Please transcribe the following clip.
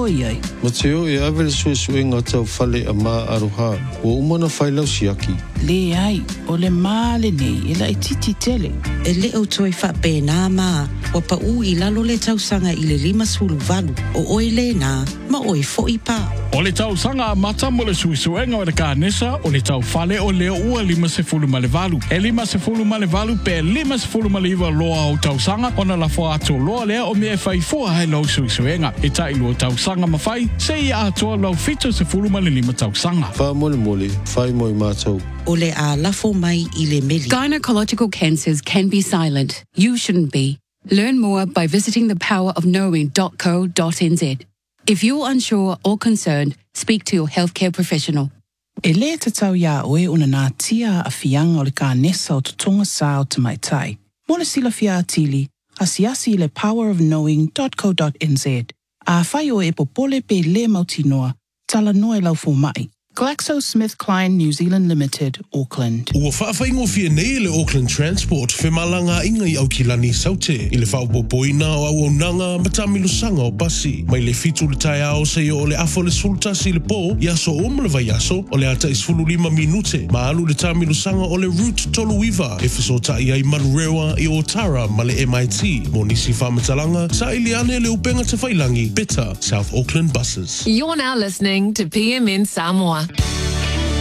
o iai. Mateo e avele sue ngata fale ama aroha. O umana failau siaki. Le ai, o le male nei, e la e titi tele. E le o toi wha pēnā mā, wa pa u I lalo le tausanga I le 5 o oi le nā, ma oi fo I pā. O le tausanga mata mo le suisuenga o le kānesa o le tau fale o leo ua 5.4. E 5.4 pe 5.4 loa o tausanga o na la fo ato loa lea o mea fai fua hai lau suisuenga. E tai lua tausanga mawhai, se I atoa lau 7.5 tausanga. Wha mole, fai moi mātou. O le a lafo mai I le meli. Gynecological cancers can be silent. You shouldn't be. Learn more by visiting thepowerofknowing.co.nz. If you're unsure or concerned, speak to your healthcare professional. E le te tau ia oe una nā tia a fianga o le kānesa o tutonga sā o te maitai. Mo le sila fia atili, asiasi le powerofknowing.co.nz. A whai o e popole pe le mautinoa, tala noe lau fo mai. GlaxoSmithKline New Zealand Limited, Auckland. Ua whaafaingo fia nei le Auckland Transport, whemalanga inga I Aukilani saute. I le whaupopoina o au nanga matamilu sanga o basi. Mai le fitu le tai ao se o le afo le sultasi le po, yaso le vai yaso, o le ata isfulu 5 minute. Maalu le tamilu sanga o le route toluiva. E fiso tai ai Manurewa I Otara ma le MIT. Mo nisi whamatalanga, sa iliane le upenga te whailangi, Better South Auckland Buses. You're now listening to PMN Samoa.